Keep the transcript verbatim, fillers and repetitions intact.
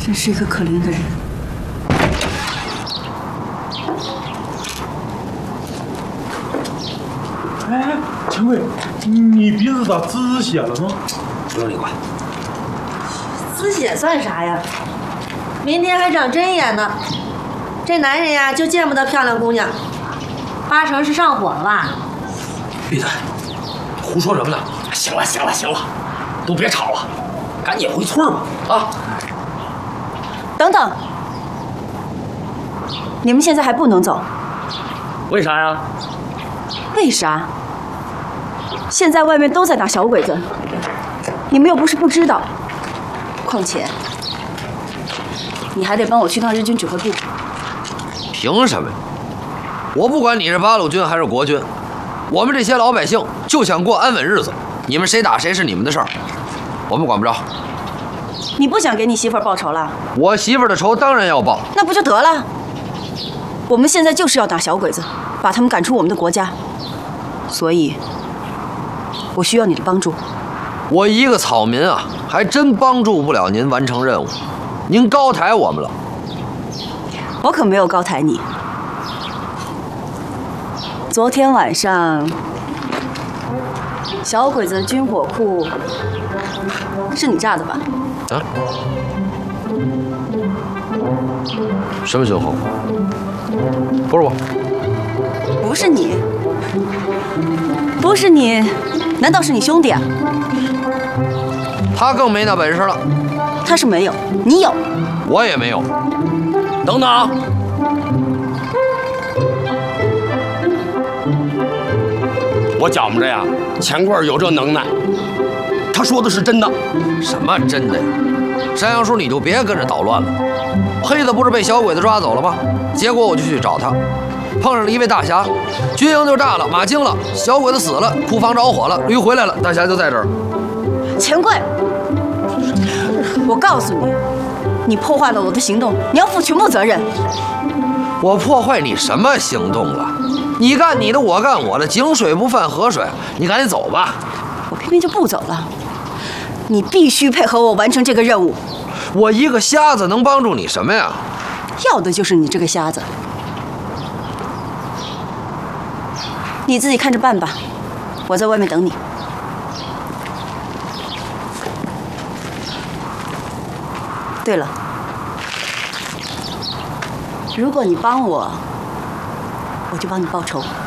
真是一个可怜的人。 哎，陈贵，你鼻子咋滋滋血了吗？ 不用你管。 滋血算啥呀？明天还长针眼呢。这男人呀，就见不得漂亮姑娘，八成是上火了吧？ 闭嘴！胡说什么呢？行了，行了，行了，都别吵了，赶紧回村吧！啊！ 等等，你们现在还不能走。 为啥呀？ 为啥？现在外面都在打小鬼子，你们又不是不知道。况且，你还得帮我去趟日军指挥部。 凭什么呀？我不管你是八路军还是国军，我们这些老百姓就想过安稳日子。你们谁打谁是你们的事儿，我们管不着。 你不想给你媳妇儿报仇了？ 我媳妇儿的仇当然要报， 那不就得了？我们现在就是要打小鬼子，把他们赶出我们的国家。所以，我需要你的帮助。 我一个草民啊，还真帮助不了您完成任务。您高抬我们了。 我可没有高抬你。昨天晚上，小鬼子的军火库是你炸的吧？ 啊？什么军火库？不是我。 不是你。不是你，难道是你兄弟啊？ 他更没那本事了。 他是没有，你有。 我也没有。 等等，我觉摸着呀，钱贵有这能耐。他说的是真的。 什么真的呀？山羊叔，你就别跟着捣乱了。黑子不是被小鬼子抓走了吗？结果我就去找他，碰上了一位大侠，军营就炸了，马惊了，小鬼子死了，库房着火了，驴回来了，大侠就在这儿。 钱贵，我告诉你，你破坏了我的行动，你要负全部责任。 我破坏你什么行动了？你干你的，我干我的，井水不犯河水。你赶紧走吧。 我偏偏就不走了。你必须配合我完成这个任务。 我一个瞎子能帮助你什么呀？ 要的就是你这个瞎子。你自己看着办吧，我在外面等你。对了，如果你帮我，我就帮你报仇。